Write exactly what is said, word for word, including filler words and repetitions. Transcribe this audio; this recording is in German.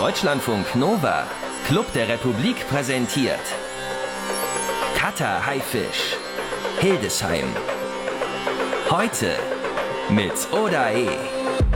Deutschlandfunk Nova, Club der Republik präsentiert Cutter Haifisch, Hildesheim. Heute mit Oda E.